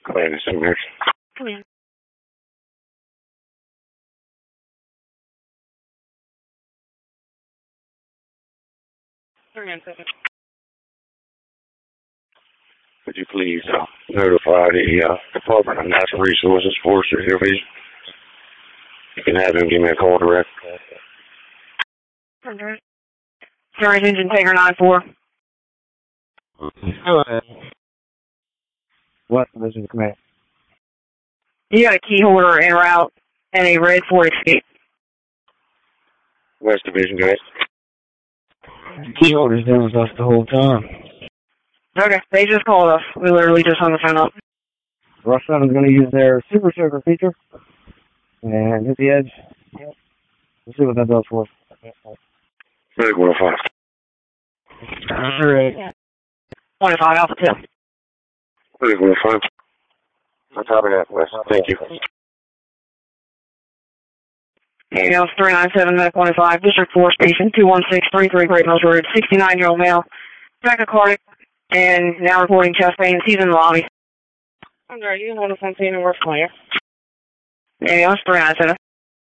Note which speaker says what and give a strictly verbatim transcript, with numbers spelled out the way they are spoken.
Speaker 1: Glad it's in there.
Speaker 2: Come in. Hang on a second.
Speaker 1: Would you please uh, notify the uh, Department of Natural Resources, Forestry Division? You can have him give me a call direct.
Speaker 2: Okay. Sorry, engine taker nine four.
Speaker 3: Hello. What division command?
Speaker 2: You got a key holder en route and a red Ford Escape.
Speaker 1: West Division, guys.
Speaker 3: Key holder's been with us the whole time.
Speaker 2: Okay, they just called us. We literally just hung the phone up.
Speaker 3: Rush Seven's going to use their Super Soaker feature and hit the edge. Let's see what that does for us.
Speaker 1: Medic one oh five.
Speaker 3: All right.
Speaker 2: one oh five Alpha two.
Speaker 1: Medic one oh five. On top of that, West. Thank you.
Speaker 2: Email three nine seven Medic one oh five, District four Station two one six three three Great Mills Road, sixty-nine-year-old male, tachycardic, and now reporting chest pain. He's in the lobby. I'm sorry, you hold us on scene and we're clear. Email three nine seven.